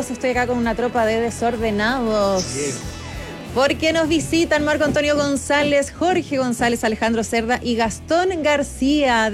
amigos, estoy acá con una tropa de desordenados. Bien. Porque nos visitan Marco Antonio González, Jorge González, Alejandro Cerda y Gastón García.